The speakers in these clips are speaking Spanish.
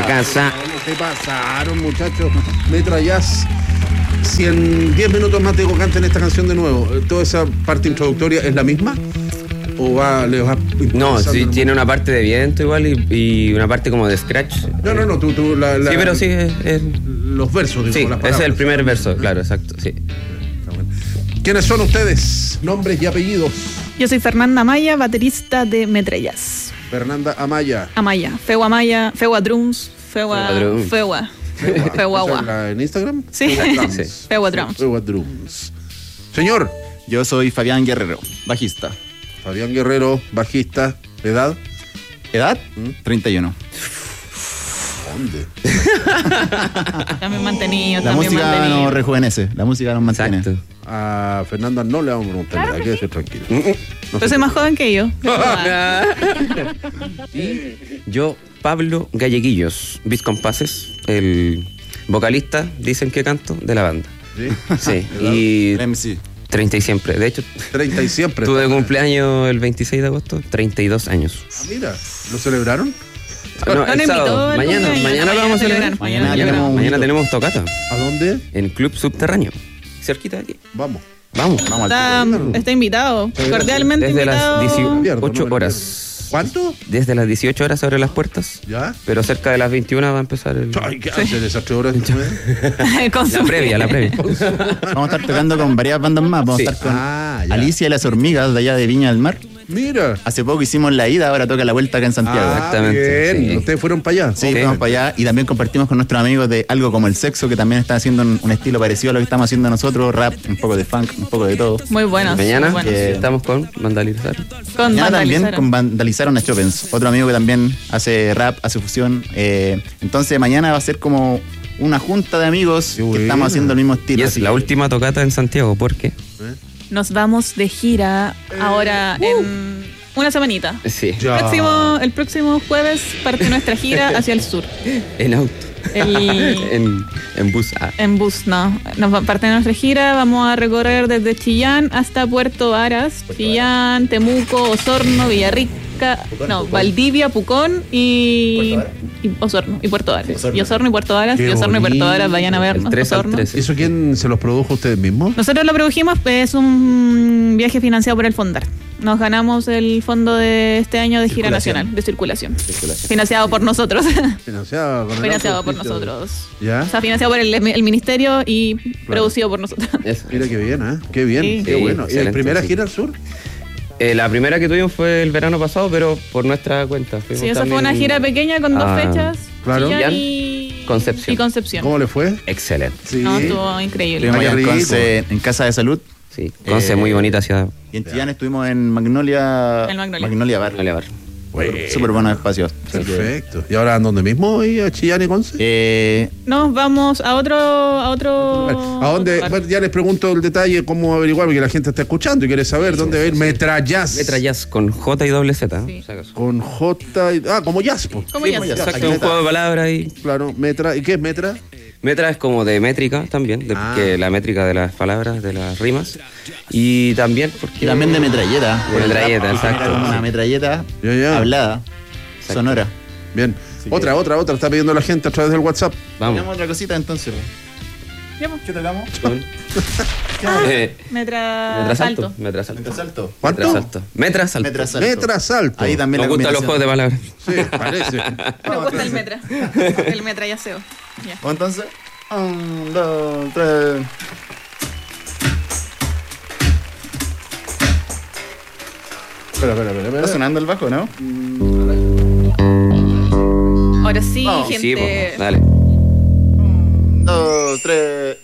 la casa. ¿Qué pasaron, muchachos? Metrallas. Si en 10 minutos más digo canten esta canción de nuevo, ¿toda esa parte introductoria es la misma? ¿O le va No, sí, tiene una parte de viento igual y una parte como de scratch. No, tú Sí, pero sí, los versos, digo, sí, las palabras. ese es el primer verso, claro, exacto, sí. ¿Quiénes son ustedes? Nombres y apellidos. Yo soy Fernanda Amaya, baterista de Metrallas. Fernanda Amaya. Amaya, Fewa Drums, Fewa. ¿Esa en Instagram? Sí. Sí. Fewa Drums. Fewa Drums. Señor. Yo soy Fabián Guerrero, bajista. Fabián Guerrero, bajista. ¿Edad? ¿Edad? 31. ¿Dónde? También mantenido, La música nos rejuvenece, la música nos mantiene. Exacto. A Fernanda no le vamos a preguntar nada, quédese tranquilo. Yo soy más joven que yo. Yo, Pablo Galleguillos, Beat Compases, el vocalista, dicen que canto, de la banda. ¿Sí? Sí, y MC. 30 y siempre. De hecho, 30 y siempre. tuve cumpleaños el 26 de agosto, 32 años. Ah, mira, ¿lo celebraron? No, No el le sábado. invitó el Mañana cumpleaños. lo vamos a celebrar. Mañana Tenemos tocata ¿A dónde? en Club Subterráneo, cerquita de aquí. Vamos. Vamos. Está invitado, cordialmente Desde invitado. las Pierdo, 18 no, horas. ¿Cuánto? Desde las 18 horas se abren las puertas, ¿Ya? pero cerca de las 21 va a empezar el... Ay, ¿qué hace de esas 3 horas? Con La su- previa. Vamos a estar tocando con varias bandas más. Vamos Sí. a estar con Ah, ya. Alicia y las hormigas de allá de Viña del Mar. Mira. Hace poco hicimos la ida, ahora toca la vuelta acá en Santiago. Exactamente, Bien. sí. ¿Ustedes fueron para allá? Sí, Sí. fuimos para allá y también compartimos con nuestros amigos de algo como el sexo, que también están haciendo un estilo parecido a lo que estamos haciendo nosotros, rap, un poco de funk, un poco de todo. Muy buenos. Mañana muy buenos. estamos con Vandalizar. Con Mañana también Vandalizar. con Vandalizaron a Chopins, otro amigo que también hace rap, hace fusión. Entonces mañana va a ser como una junta de amigos Qué que buena. estamos haciendo el mismo estilo. Y es así la que- última tocata en Santiago, ¿por qué? Nos vamos de gira ahora en una semanita. Sí, Ya. El próximo jueves parte nuestra gira hacia el sur. en auto, en bus. En bus, no. Parte de nuestra gira, vamos a recorrer desde Chillán hasta Puerto Varas. Chillán, Temuco, Osorno, Villarrica, Valdivia, Pucón y Osorno y Puerto Varas. Y Osorno y Puerto Varas, Qué y Osorno y Puerto Varas, vayan a El vernos. 3 al Osorno. 13. ¿Eso quién se los produjo ustedes mismos? Nosotros lo produjimos, es un viaje financiado por el Fondar. Nos ganamos el fondo de este año de gira nacional, de circulación. Financiado por nosotros. Financiado con el Financiado por auspicio. nosotros. ¿Ya? O sea, financiado por el ministerio y producido por nosotros. Eso. Mira qué bien, ¿eh? Qué bien, Sí. qué Sí, bueno. ¿Y la excelente, primera sí. gira al sur? La primera que tuvimos fue el verano pasado, pero por nuestra cuenta. Fuimos Sí, esa fue también una gira pequeña con 2 a fechas. claro. Chillán Chillán, y Concepción. Y Concepción. ¿Cómo le fue? Excelente. Sí. No, estuvo increíble. Estuvimos Qué allá en rico. Conce, en Casa de Salud. Sí, Conce, muy bonita ciudad. Y en Chillán estuvimos en Magnolia. El Magnolia. Magnolia Bar. Vale, a ver. Súper buenos espacios. Así que, Perfecto. ¿Y ahora dónde mismo? ¿Y a Chillán y Conce? Nos vamos a otro. ¿A dónde? lugar. Bueno, ya les pregunto el detalle, cómo averiguar, porque la gente está escuchando y quiere saber dónde va a ir Metrallas. Letra jazz con J y doble Z. Sí. por si acaso. Con J y... Ah, como jazz, po. ¿Cómo Sí, ya? pues, se- exacto, un juego de palabras y... Claro, Metra. ¿Y qué es Metra? Metra es como de métrica también, que la métrica de las palabras, de las rimas. Y también porque... y también de metralleta. De metralleta, Era exacto. como una metralleta Ya. hablada, sonora. Bien. Así que- Otra. Está pidiendo la gente a través del WhatsApp. Vamos. Tenemos otra cosita entonces. Ya, pues. ¿Qué tocamos? Metrasalto. Metrasalto. Salto. ¿Cuánto? Metrasalto. Metrasalto. Metrasalto. Ahí también Nos la gustan los combinación. juegos de palabras. Sí, parece. Me gusta el metra. El metrallaseo. Ya. ¿O entonces? 1, 2, 3. Espera. Está sonando el bajo, ¿no? Ahora sí, Vamos. gente. Sí, pues, dale. 1, 2, 3.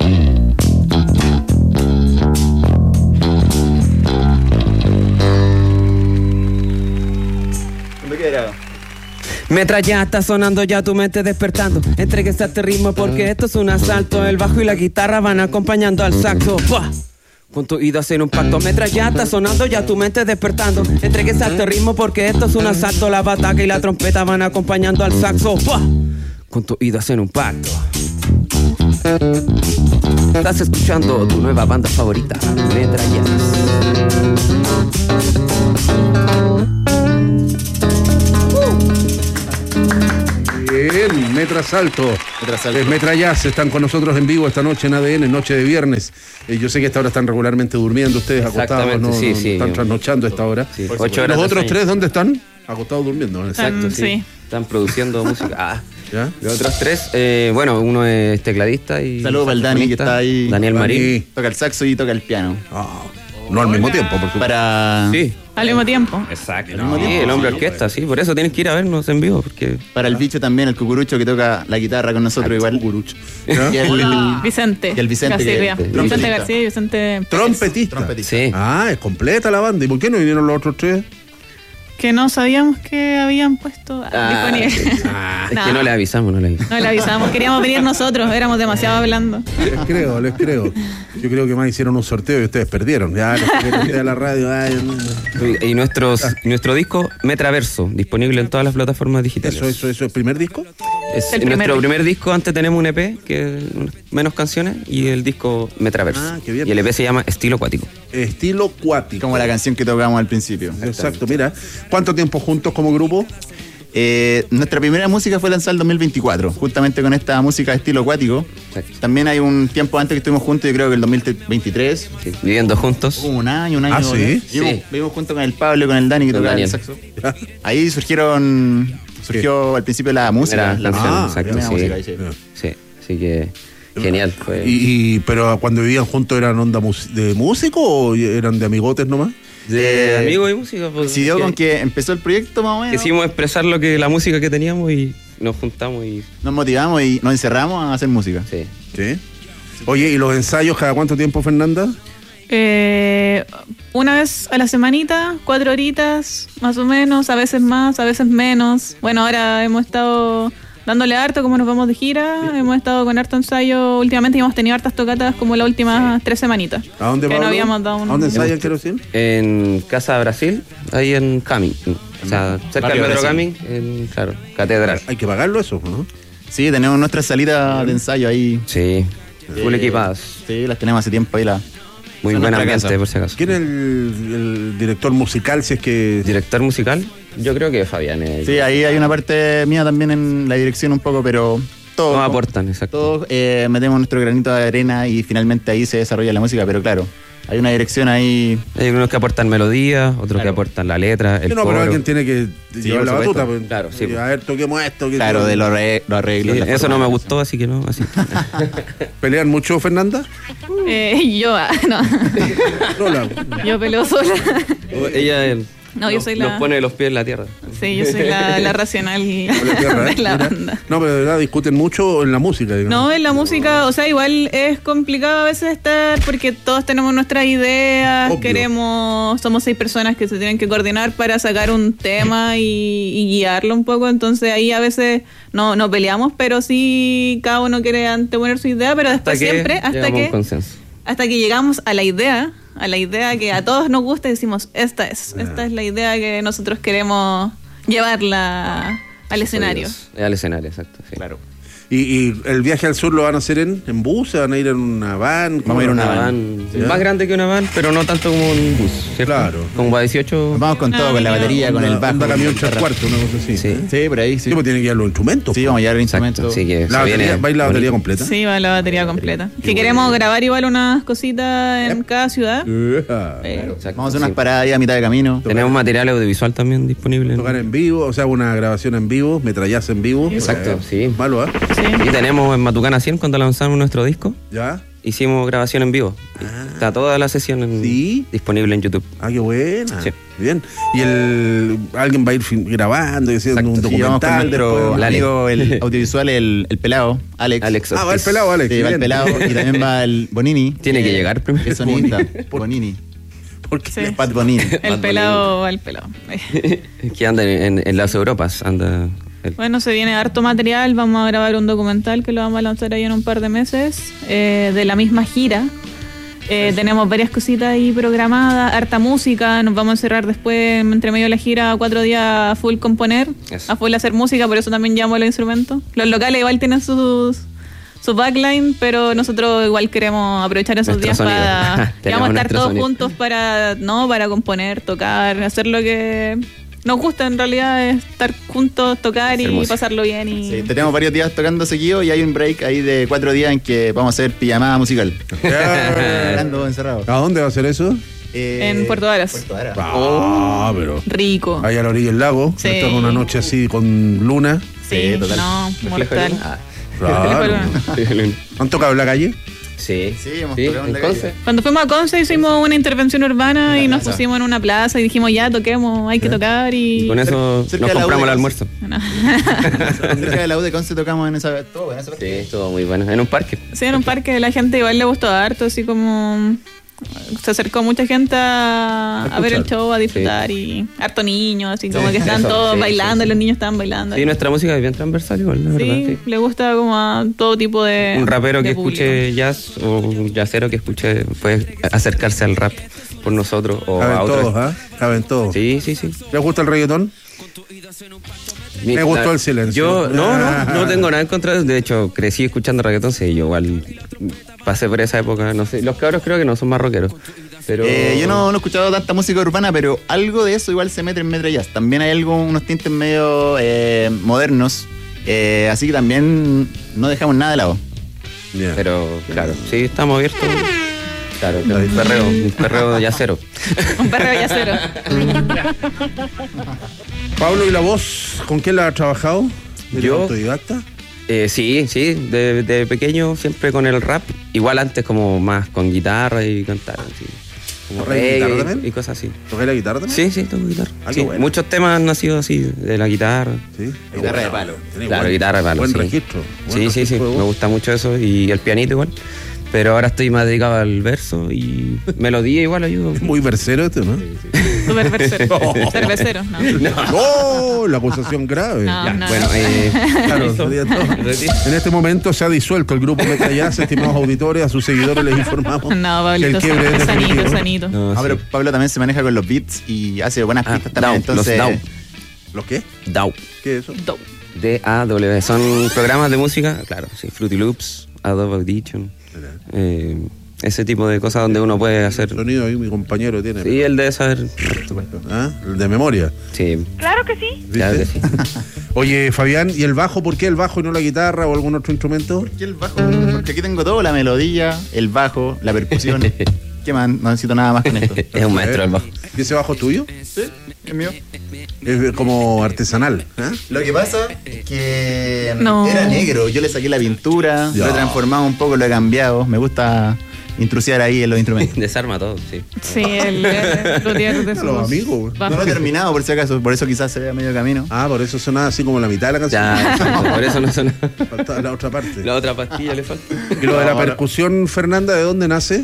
¿Dónde queda? Metralla está sonando ya tu mente despertando. Entréguese a este ritmo porque esto es un asalto. El bajo y la guitarra van acompañando al saxo. ¡Fua! Con tu oído hacen un pacto. Metralla está sonando ya tu mente despertando. Entréguese a este ritmo porque esto es un asalto. La bataca y la trompeta van acompañando al saxo. ¡Fua! Con tu oído hacen un pacto. Estás escuchando tu nueva banda favorita, Metralla. Bien, Metrasalto. Metrasalto. Metrayaz están con nosotros en vivo esta noche en ADN, noche de viernes. Yo sé que a esta hora están regularmente durmiendo ustedes acostados, Exactamente, no, sí, no sí. están trasnochando a esta hora. Sí, Por 8 supuesto. horas ¿Los de otros sueño. tres dónde están? Acostados durmiendo. Exacto, sí. Sí. Están produciendo música. ¿Ya? Los otros tres, bueno, uno es tecladista y... Saludos para el Dani, que está ahí. Daniel Dani. Marín. Toca el saxo y toca el piano. Ah, no al mismo tiempo, por supuesto. Para Sí. Al mismo tiempo. Exacto. mismo Sí, tiempo. el hombre orquesta, sí. Por eso tienes que ir a vernos en vivo, porque... el bicho también, el cucurucho que toca la guitarra con nosotros igual. Cucurucho. ¿Ya? Y el Vicente. Y el Vicente, García. que- Vicente trompetista. García y Vicente. Trompetista. trompetista. Sí. Ah, es completa la banda. ¿Y por qué no vinieron los otros tres? Que no sabíamos que habían puesto disponible. Es que no le avisamos, no le avisamos. No le avisamos, queríamos venir nosotros, éramos demasiado hablando. Les creo. Yo creo que más hicieron un sorteo y ustedes perdieron. Ya, los que ustedes a la radio. Ay, no. Y nuestro disco Metraverso, disponible en todas las plataformas digitales. Eso, ¿el primer disco? Es El nuestro primer primer disco. Antes tenemos un EP, que es menos canciones, y el disco Metraverso. Ah, qué bien. Y el EP se llama Estilo Acuático. Estilo cuático. Como la canción que tocamos al principio. Exacto, mira. ¿Cuánto tiempo juntos como grupo? Nuestra primera música fue lanzada en 2024, justamente con esta música de estilo acuático. Exacto. También hay un tiempo antes que estuvimos juntos, yo creo que el 2023. Sí, viviendo juntos. Un año. Ah, ¿sí? Vivimos juntos con el Pablo y con el Dani que Con tocaba el Daniel. saxo. Ahí surgió al principio la música. Primera La canción, Ah, exacto, primera sí. música, ahí sí. Sí, así que genial. Fue. Pero cuando vivían juntos, ¿eran onda de músico o eran de amigotes nomás? De amigos y música, pues. Coincidió con que empezó el proyecto más o menos. Quisimos expresar la música que teníamos y nos juntamos y... Nos motivamos y nos encerramos a hacer música. Sí. Sí. Oye, ¿y los ensayos cada cuánto tiempo, Fernanda? Una vez a la semanita, 4 horitas, más o menos, a veces más, a veces menos. Bueno, ahora hemos estado dándole harto como nos vamos de gira, hemos estado con harto ensayo últimamente y hemos tenido hartas tocatas como las últimas 3 semanitas. ¿A dónde Que Pablo? no habíamos dado un... ¿A dónde ensayan, quiero decir? En Casa Brasil, ahí en Camin. O sea, cerca del Barrio Metro Brasil. Camin, claro, Catedral. Hay que pagarlo eso, ¿no? Sí, tenemos nuestra salida de ensayo ahí. Sí, full equipadas. Sí, las tenemos hace tiempo ahí. Muy Son buen nuestra ambiente, casa. por si acaso. ¿Quién es el director musical, si es que... Director musical, yo creo que Fabián es... Sí, ahí hay una parte mía también en la dirección un poco, pero todos Nos aportan, exacto. Todos metemos nuestro granito de arena y finalmente ahí se desarrolla la música, pero claro, hay una dirección ahí. Hay unos que aportan melodías, otros Claro. que aportan la letra, el Sí, no, coro. pero alguien tiene que Sí, llevar por la supuesto. batuta. Pues. Claro, sí, pues. A ver, toquemos esto. que Claro, todo. de los arreglos. Sí, la eso forma no me de- gustó, así que no, así. ¿Pelean mucho, Fernanda? yo, no, No, yo peleo sola. Ella No, yo soy la... nos pone los pies en la tierra. Sí, yo soy la racional la tierra, de la mira. banda. No, pero de verdad discuten mucho en la música, digamos. No, en la música, o sea, igual es complicado a veces estar porque todos tenemos nuestras ideas, Obvio. somos 6 personas que se tienen que coordinar para sacar un tema y guiarlo un poco, entonces ahí a veces no peleamos, pero sí cada uno quiere anteponer su idea, pero después siempre, llegamos a un consenso. hasta que llegamos a la idea que a todos nos gusta y decimos, esta es la idea que nosotros queremos llevarla al escenario. Al escenario, exacto. Sí. Claro. ¿Y el viaje al sur lo van a hacer en bus? ¿Se van a ir en una van? Vamos a ir en Una una van ¿Sí? más grande que una van, pero no tanto como un bus, ¿cierto? Claro. Como a 18. Vamos con todo, con la batería, con el bajo. Onda con camión la 3 guitarra. cuartos, una cosa así. Sí. Sí, por ahí, sí. Sí, pues tienen que ir los instrumentos. Sí, vamos a llevar el Exacto, instrumento. así que La se batería, viene ¿va a ir la batería bonito. completa? Sí, va la batería completa. Qué Si queremos bueno. grabar igual unas cositas en cada ciudad. Claro. Exacto, Vamos a hacer unas sí. paradas ahí a mitad de camino. Tenemos material audiovisual también disponible. Tocar en vivo, o sea, una grabación en vivo, metrallas en vivo. Exacto, sí. Malo, ¿eh? Sí. Y tenemos en Matucana 100, cuando lanzamos nuestro disco, ¿Ya? hicimos grabación en vivo. Está toda la sesión ¿Sí? disponible en YouTube. Ah, qué buena. Sí. Bien. ¿Y alguien va a ir grabando y haciendo un Sí, vamos con documental? nuestro después? amigo, el audiovisual, el pelado, Alex. Alex Ah, va el Ortiz. pelado, Alex. Sí, va el bien. pelado y también va el Bonini. Tiene que llegar primero. El sonista. Bonini. ¿Por qué? Sí. Pat Bonini. El pelado al pelado. Que anda en las Europas. Anda. Bueno, se viene harto material. Vamos a grabar un documental que lo vamos a lanzar ahí en un par de meses de la misma gira. Tenemos varias cositas ahí programadas, harta música. Nos vamos a encerrar después, entre medio de la gira, 4 días a full componer, Eso. a full hacer música. Por eso también llamo a los instrumentos. Los locales igual tienen su backline, pero nosotros igual queremos aprovechar esos Nuestro días sonido. para Tenemos vamos a estar nuestro todos sonido. juntos para componer, tocar, hacer lo que nos gusta en realidad estar juntos, tocar y Hermoso. pasarlo bien. Y... Sí, tenemos varios días tocando seguido y hay un break ahí de 4 días en que vamos a hacer pijamada musical. Tocando encerrado. ¿A dónde va a ser eso? En Puerto Varas. Puerto Varas. Ah, pero Rico. ahí a la orilla del lago. Sí. Esto es una noche así con luna. Sí, Sí, total. no, mortal. Claro. ¿Han tocado en la calle? Sí. Sí, hemos tocado en la Conce. calle. Cuando fuimos a Conce hicimos una intervención urbana y nos plaza. pusimos en una plaza y dijimos ya toquemos, hay que tocar Y y... con eso Cerca nos de la compramos el UDECONCE. almuerzo. No. Cerca de la U de Conce tocamos en esa. Todo bueno, esa parte. Sí, estuvo muy bueno. En un parque. Sí, en un parque la gente igual le gustó harto, así como se acercó mucha gente a ver el show, a disfrutar y harto niños, así como que estaban eso, todos sí, bailando, sí, sí. los niños estaban bailando. Sí, nuestra música es bien transversal igual, la verdad. Sí, Sí. le gusta como a todo tipo de Un rapero de que público. escuche jazz o un jazzero que escuche puede acercarse al rap por nosotros o a Caben otros. todos, ¿ah? Caben todos. Sí, sí, sí. ¿Les gusta el reggaetón? Me gustó el silencio. Yo no tengo nada en contra. De hecho, crecí escuchando reggaetón, sí, yo igual pasé por esa época. No sé, los cabros creo que no son más rockeros. Pero Yo no he escuchado tanta música urbana, pero algo de eso igual se mete en Metra Jazz. También hay unos tintes medio modernos. Así que también no dejamos nada de lado. Bien. Pero claro, sí, estamos abiertos. Claro, un perreo yacero. Un perreo yacero. Pablo, ¿y la voz? ¿Con quién la has trabajado? ¿Eres Yo- autodidacta? Sí, de pequeño siempre con el rap. Igual antes como más con guitarra y cantar. Así, como ¿Tocáis guitarra reggae también? y cosas así. ¿Tocáis la guitarra también? Sí, toco guitarra. Ah, qué Sí, bueno. muchos temas han nacido así, de la guitarra. Sí. Guitarra de palo. Tenés Claro, buen- guitarra de palo. Buen sí. registro. Buen Sí, registro de me voz. gusta mucho eso. Y el pianito igual. Pero ahora estoy más dedicado al verso y melodía igual ayudo. Muy versero esto, ¿no? Súper versero. Cervecero, no. ¡Oh! La acusación grave. No, Ya, no, bueno, no. Claro, eso. sería todo. En este momento se ha disuelto el grupo Metra Jazz, estimados auditores, a sus seguidores les informamos No, que el Pablito, quiebre es sanito, definitivo. sanito. No, Ah, sí. pero Pablo también se maneja con los beats y hace buenas pistas también. DAW, los Entonces, DAW. ¿Los qué? DAW. ¿Qué es eso? Do. DAW. Son programas de música, claro, sí. Fruity Loops, Adobe Audition. Ese tipo de cosas donde uno puede hacer. Sonido ahí mi compañero tiene. Sí, él debe saber. ¿Ah? El de memoria. Sí, Claro que sí. ¿Viste? claro que sí. Oye, Fabián, ¿y el bajo? ¿Por qué el bajo y no la guitarra o algún otro instrumento? ¿por qué el bajo? Porque aquí tengo todo, la melodía, el bajo, la percusión. ¿Qué más? No necesito nada más con esto. Es un maestro del bajo. ¿Y ese bajo es tuyo? Sí, es mío. Es como artesanal. ¿Ah? Lo que pasa que No. era negro, yo le saqué la pintura, Ya. lo he transformado un poco, lo he cambiado. Me gusta intrusiar ahí en los instrumentos. Desarma todo, sí. Sí, el luthier de sus Los amigos. No lo he terminado por si acaso, por eso quizás se vea medio camino. Ah, por eso sonaba así como la mitad de la canción. Ya, exacto, por eso no suena. Faltaba la otra parte. La otra pastilla le falta. Y lo de la No, percusión, Fernanda, ¿de dónde nace?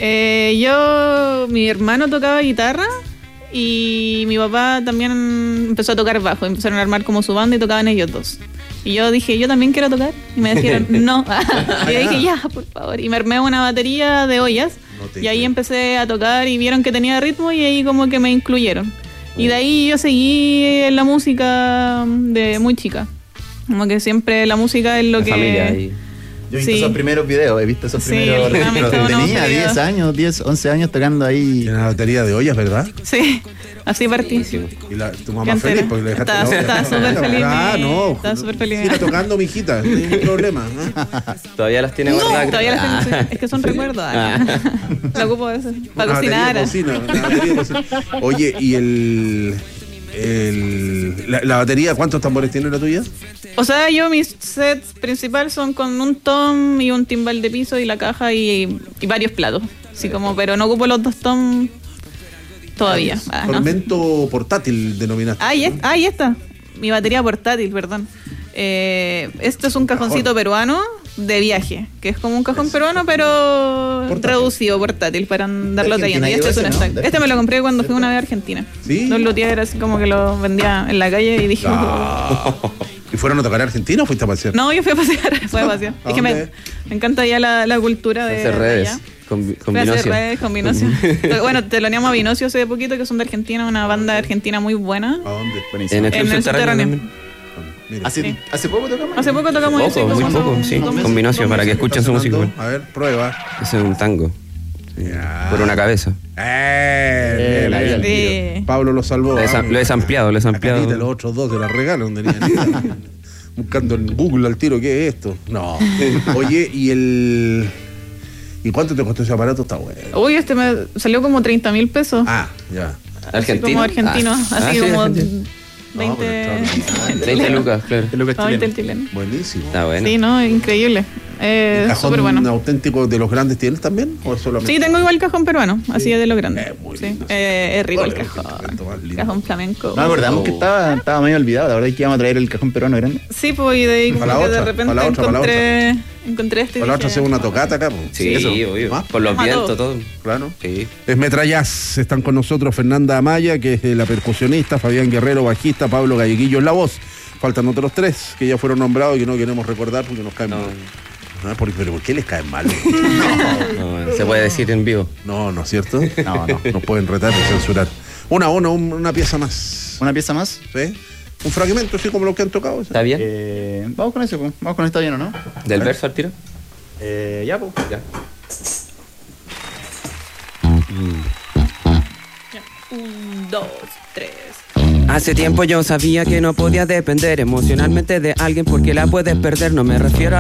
Mi hermano tocaba guitarra y mi papá también empezó a tocar bajo. Empezaron a armar como su banda y tocaban ellos dos. Y yo dije, yo también quiero tocar. Y me dijeron, no. Y yo dije, ya, por favor. Y me armé una batería de ollas. No te Y ahí creo. empecé a tocar y vieron que tenía ritmo y ahí como que me incluyeron. Y de ahí yo seguí en la música de muy chica. Como que siempre la música es lo La que... familia ahí. Yo he visto Sí. esos primeros videos, he visto esos Sí, primeros el programa registros. estaba Tenía una 10 años, 10, 11 años tocando ahí. Tiene la batería de ollas, ¿verdad? Sí, así partí. Y tu Qué mamá entera. feliz porque le dejaste la olla. Estaba súper feliz. Ah, no. Estaba súper feliz. Siga tocando, mijita. No hay ningún problema. ¿eh? Todavía las tiene No, guardadas. todavía las Ah. tengo, es que son recuerdos. Lo ocupo de eso. Para Una cocinar. batería de cocina, una batería de cocina. Oye, ¿y la batería, cuántos tambores tiene la tuya? O sea, mis sets principales son con un tom y un timbal de piso y la caja y varios platos. Así como, pero no ocupo los dos tom todavía. Ah, ¿no? Tormento portátil denominaste. Ahí está. Mi batería portátil, perdón. Este es un cajoncito peruano de viaje, que es como un cajón peruano, pero Portátil. reducido, portátil, para andarlo De Argentina trayendo. Y este es un llegó ese, ¿no? stack. Este me lo compré cuando fui una vez a Argentina. ¿Sí? Los luthier así como que lo vendía en la calle y dije, ¿Y fueron a tocar a Argentina o fuiste a pasear? no, yo fui a pasear, fui a pasear. ¿A Es que dónde? me encanta ya la cultura de Hacer redes. allá. Con Fui a hacer Vinocio. redes con Vinocio. Bueno, teloneamos a Vinocio hace poquito, que son de Argentina, una banda argentina muy buena. ¿A dónde? Buenísimo. En el club En el subterráneo. subterráneo. también. Mira. Sí. ¿Hace poco tocamos? Hace poco tocamos Poco, eso, muy como poco, hace sí. dos meses. Con Vinocio, para que escuchen su música. A ver, prueba. Ese es un tango. Ya. Por una cabeza. Bien, bien. Sí. Pablo lo salvó. Lo he ampliado, La carita, los otros dos se la regalan. Buscando en Google al tiro, ¿qué es esto? No. Oye, ¿y cuánto te costó ese aparato? Está bueno. Uy, este me salió como 30.000 pesos. Ah, ya. ¿Argentino? Como argentino. Así sí, como sí. 20. 30 lucas, claro. No, 20 el chileno. Buenísimo. Está bueno. Sí, no, increíble. ¿Cajón Súper bueno. auténtico de los grandes tienes también? ¿O es solamente? Sí, tengo igual cajón peruano, así es de lo grande. Muy Sí, lindo. es rico el Oye, cajón. qué instrumento más lindo. Cajón flamenco. No acordamos que estaba medio olvidado. La verdad es que íbamos a traer el cajón peruano grande. Sí, pues y de ahí como Para la que de otra, repente para la otra, encontré este. y Para la otra dije, hacemos una tocata acá. Pues. Sí, Eso. obvio. ¿Ah? Por los Vamos a vientos, todo. todo. Claro. Sí. Es Metrallas. Están con nosotros Fernanda Amaya, que es la percusionista, Fabián Guerrero, bajista, Pablo Galleguillo en la voz. Faltan otros 3 que ya fueron nombrados y que no queremos recordar porque nos caen mal. No, pero ¿por qué les caen mal? No, se puede decir en vivo. No, ¿no es cierto? No. Nos pueden retar y censurar. Una pieza más. ¿Una pieza más? ¿Sí? Un fragmento, así como los que han tocado. ¿Está bien? Vamos con eso, pues. Vamos con esta bien, ¿o no? ¿Del verso al tiro? Ya, pues. Ya. 1, 2, 3. Hace tiempo yo sabía que no podía depender emocionalmente de alguien porque la puedes perder. No me refiero a